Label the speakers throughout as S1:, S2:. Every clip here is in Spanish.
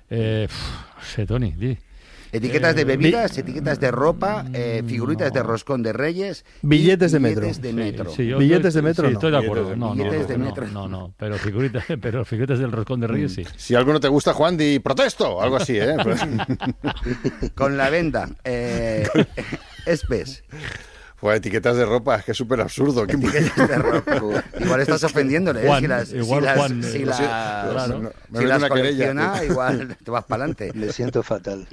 S1: No sé, Tony, di.
S2: Etiquetas de bebidas, etiquetas de ropa, figuritas de roscón de Reyes,
S3: billetes de metro.
S2: Billetes de metro.
S1: Sí,
S3: Billetes de metro,
S1: sí,
S3: no.
S1: estoy de acuerdo. No,
S2: Billetes de
S1: no,
S2: metro.
S1: no, pero figuritas del roscón de Reyes, sí.
S4: Si algo no te gusta, Juan, di protesto, algo así, ¿eh?
S2: Con la venda. Espes.
S4: Pues etiquetas de ropa, es que es súper absurdo.
S2: Etiquetas de ropa. Igual estás ofendiéndole, ¿eh?
S1: Juan,
S2: Si las
S1: claro.
S2: colecciona, igual te vas para adelante.
S5: Le siento fatal.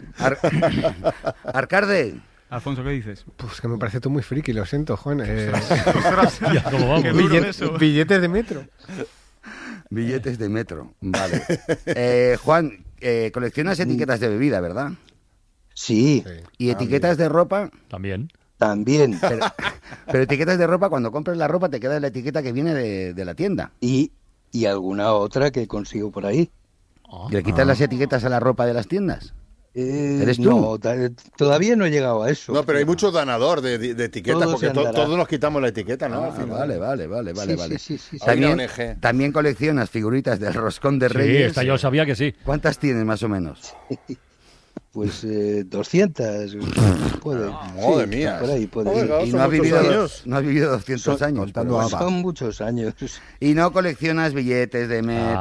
S2: Arcade.
S6: Alfonso, ¿qué dices?
S7: Pues que me parece tú muy friki, lo siento, Juan.
S1: Ya, ¿cómo vamos?
S7: Billetes de metro.
S2: Billetes de metro, vale. Juan, coleccionas etiquetas de bebida, ¿verdad?
S5: Sí,
S2: ¿Y etiquetas de ropa?
S1: También.
S5: también.
S2: Pero etiquetas de ropa, cuando compras la ropa te queda la etiqueta que viene de la tienda.
S5: Y alguna otra que consigo por ahí.
S2: ¿Y le quitas las etiquetas a la ropa de las tiendas? ¿Eres tú?
S5: No, todavía no he llegado a eso.
S4: No, pero hay mucho danador de etiquetas,
S5: Todo
S4: porque
S5: se andará.
S4: todos nos quitamos la etiqueta, ¿no? Al final.
S2: Vale.
S5: Sí.
S4: Hay una ONG.
S2: También coleccionas figuritas del roscón de
S1: Sí,
S2: Reyes.
S1: esta yo sabía que sí.
S2: ¿Cuántas tienes más o menos?
S5: Pues 200. Puede.
S4: Madre mía.
S5: Por ahí puede
S4: Joder,
S5: ir.
S4: claro,
S2: Y
S4: son
S2: no has
S4: muchos
S2: vivido,
S4: años.
S2: no has vivido 200 años.
S7: contando
S2: pero
S7: ABBA.
S5: Son muchos años.
S2: Y no coleccionas billetes de metro.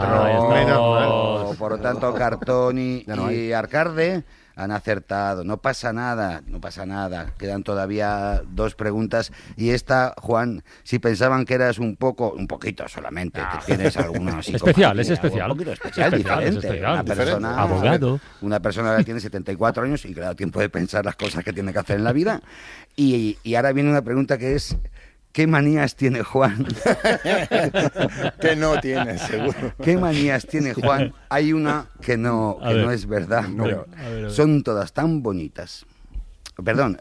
S1: Ah,
S2: Por lo tanto, Cartón
S7: Ya no
S2: y Arcade han acertado. No pasa nada. Quedan todavía 2 preguntas. Y esta, Juan, si pensaban que eras un poquito solamente, que tienes alguna
S1: Especial, es
S2: psicopatía,
S1: especial.
S2: Un poquito especial,
S1: Es
S2: diferente.
S1: especial.
S2: Una persona,
S1: Abogado.
S2: Una persona que tiene 74 años y que le da tiempo de pensar las cosas que tiene que hacer en la vida. Y ahora viene una pregunta que es: ¿qué manías tiene Juan?
S4: Que no tienes, seguro.
S2: ¿Qué manías tiene Juan? Hay una que no es verdad, pero
S1: a ver.
S2: son todas tan bonitas. Perdón,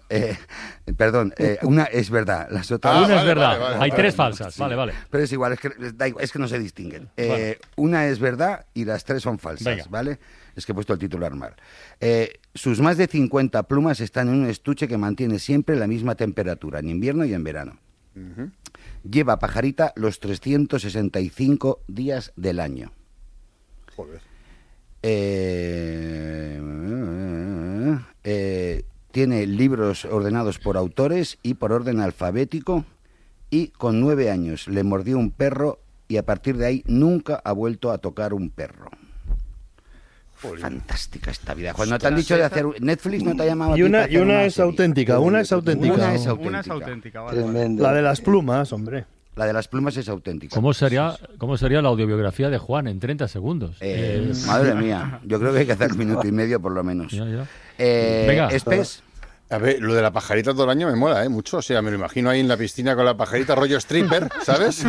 S2: una es verdad, las otras...
S1: Una es
S4: vale,
S1: verdad,
S4: vale,
S1: hay
S4: vale.
S1: 3 falsas.
S2: Sí.
S1: Vale.
S2: Pero es igual, es que no se distinguen.
S1: Vale.
S2: Una es verdad y las 3 son falsas,
S1: Venga.
S2: ¿vale? Es que he puesto el titular mal. Sus más de 50 plumas están en un estuche que mantiene siempre la misma temperatura, en invierno y en verano. Lleva pajarita los 365 días del año.
S4: Joder.
S2: Tiene libros ordenados por autores y por orden alfabético, y con 9 años le mordió un perro y a partir de ahí nunca ha vuelto a tocar un perro. Fantástica esta vida. Cuando te han dicho de hacer... Netflix no te ha llamado a ti para hacer
S3: una es
S2: serie?
S3: auténtica, una es auténtica.
S2: Una es
S6: Una es
S2: auténtica.
S6: auténtica, vale.
S5: Tremendo.
S3: La de las plumas, hombre.
S2: La de las plumas es auténtica.
S1: ¿Cómo sería la audiobiografía de Juan en 30 segundos?
S2: Madre mía, yo creo que hay que hacer 1 minuto y medio por lo menos.
S1: Ya.
S2: Venga. Espes.
S4: A ver, lo de la pajarita todo el año me mola, mucho. O sea, me lo imagino ahí en la piscina con la pajarita rollo stripper, ¿sabes?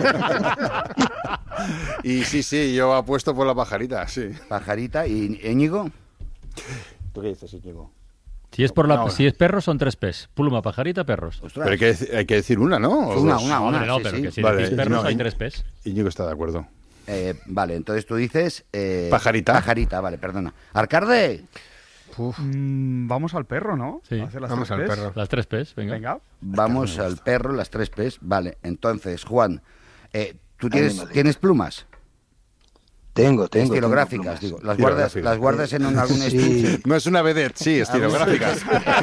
S4: Y sí, yo apuesto por la pajarita, sí.
S2: Pajarita y Íñigo.
S4: ¿Tú qué dices, Íñigo?
S1: Si es si es perros son 3 P's. Pluma, pajarita, perros.
S2: Ostras.
S4: Pero hay que decir una, ¿no? ¿O
S2: Una,
S4: dos?
S2: una.
S1: No,
S2: sí,
S1: pero
S2: sí.
S1: que si
S4: Vale,
S1: decís perros
S4: no,
S1: hay 3 P's.
S4: Íñigo está de acuerdo.
S2: Vale, entonces tú dices...
S4: Pajarita.
S2: Pajarita, vale, perdona. Arcade.
S6: Vamos al perro, ¿no?
S1: Sí.
S6: A hacer las
S7: Vamos
S6: 3
S7: al
S6: Ps.
S7: perro.
S1: Las 3 P's, venga.
S6: Venga.
S2: Vamos al perro, las 3 P's. Vale, entonces, Juan, ¿tú
S5: Vale.
S2: tienes plumas?
S5: Tengo.
S2: Estilográficas,
S5: tengo
S2: digo.
S4: Estilográficas.
S2: Las guardas en algún
S5: Sí.
S2: estuche.
S4: No es una vedette, sí, estilográficas.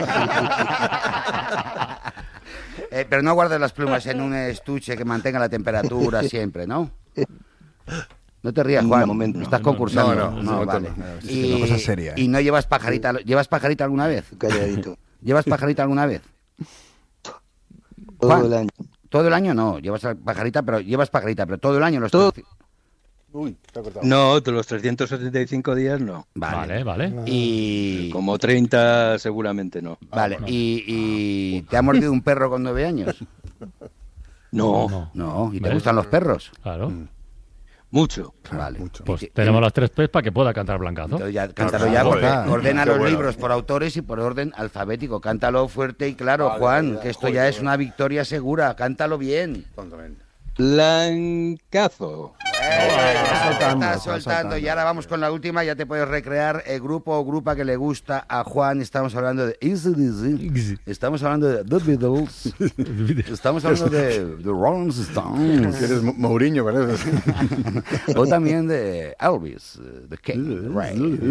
S2: Pero no guardas las plumas en un estuche que mantenga la temperatura siempre, ¿no? No te rías, Juan.
S5: Un momento.
S2: Estás concursando.
S4: No,
S2: vale.
S4: no.
S7: Es una cosa seria,
S2: ¿Y no llevas pajarita? ¿Llevas pajarita alguna vez?
S5: Calladito.
S2: ¿Llevas pajarita alguna vez?
S5: Todo
S2: Juan.
S5: el año.
S2: Todo el año no. Llevas pajarita, pero todo el año los
S5: Todo.
S4: Uy, te ha cortado.
S5: No, de los 375 días no.
S1: Vale.
S2: Y...
S5: Como 30 seguramente no.
S2: Vale, ¿y te ha mordido un perro con 9 años?
S5: No,
S2: No, ¿y te
S1: ¿Ves?
S2: gustan los perros?
S1: Claro.
S5: mucho.
S2: Vale.
S1: Pues tenemos las 3 P's para que pueda cantar Blancazo.
S2: Entonces ya, cántalo ya,
S4: Joder,
S2: porque ordena
S4: qué
S2: los
S4: bueno.
S2: libros por autores y por orden alfabético. Cántalo fuerte y claro,
S4: Vale,
S2: Juan,
S4: vale,
S2: que esto
S4: joder,
S2: ya es
S4: joder.
S2: una victoria segura. Cántalo bien.
S4: Tontamente.
S5: Blancazo.
S2: Estás soltando. Y ahora vamos con la última. Ya te puedes recrear el grupo o grupa que le gusta a Juan. Estamos hablando de AC/DC. Estamos hablando de The Beatles. Estamos hablando de The Rolling Stones.
S4: Eres Mourinho, parece.
S2: O también de Elvis, The King, Ray.